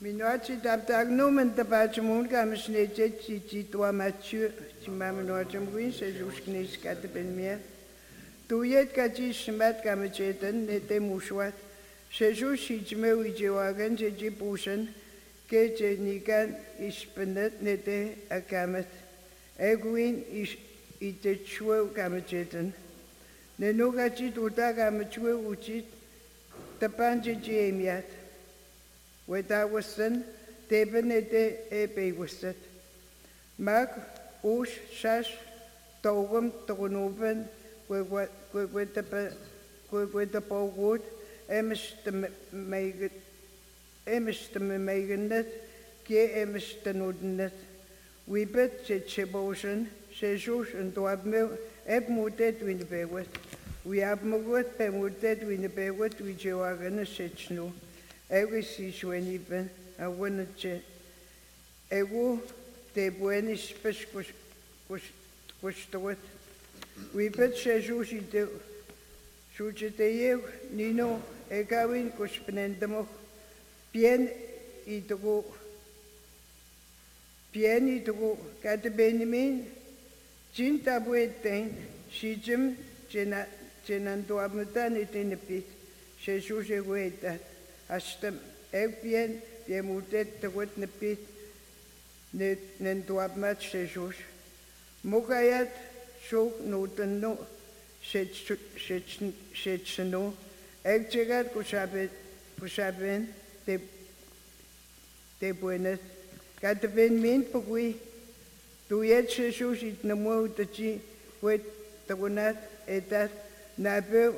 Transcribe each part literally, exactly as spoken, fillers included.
Minoati taptak nomen tapachmun kamshnete chi toi Mathieu ti mamnoatum win se jusknis katbenmier. Tuyet kati shmat kamcheten nete mushwat. Sheju shijme wijewagan jeji pushen ke jenikan ishpenet nete akamet. Egwin ish itechwe kamcheten. Nenogati tuta kamchwe uchit tapanje jemiat. Weta wasan tebenete e bewusset. Mag us shash togum togonoben gwegweta gwegweta pogwood emis te meigen emis te meigenet ke emis te nodenet. Wibet je chebosen sejus en doabme eb mutet win bewet. We have mogot pe mutet win bewet we jewagen sechnu. Ewe si shweni ben a wana che ewu te bueni spes kus kus kustowet we bet sheju si te shuche te yew nino e gawin kuspnendemo bien itugo bien itugo kate benimin jinta bueten shijim jena jenando amutan etenepit sheju se weta Astem ekbien die mutet te wet ne pit net nen doab mat Jesus. Mogayat so noten no shet shet shet no ek chegat kushabet kushaben te te buenas kat ven min pugui tu yet Jesus it no mo te chi wet te gonat etat na be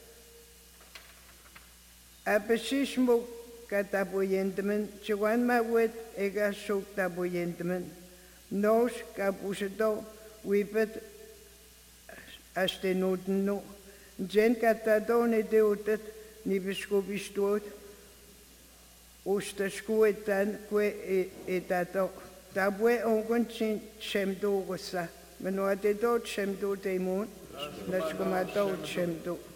Apesishmo kataboyentemen, Chiwan Mawet ega shok taboyentemen, Nos kapuseto wipet astenoten no, Jen katadone deotet, Nibiscobistoot, Ostascoetan, que etato, Tabwe ongon chemdo gosa, Menoateto chemdo demon, Nascomato chemdo.